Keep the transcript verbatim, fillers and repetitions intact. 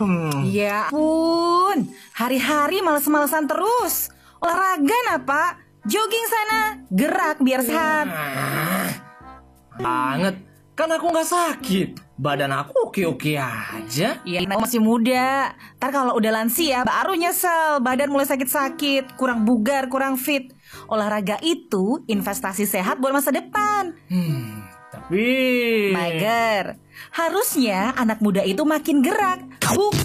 Hmm. Ya ampun, hari-hari males-malesan terus. Olahraga apa? Jogging sana, gerak biar sehat. Banget, kan aku nggak sakit. Badan aku oke-oke aja. Iya, aku masih muda. Ntar kalau udah lansia baru nyesel. Badan mulai sakit-sakit, kurang bugar, kurang fit. Olahraga itu investasi sehat buat masa depan. Hmm, tapi... Mager. Harusnya anak muda itu makin gerak. Bukan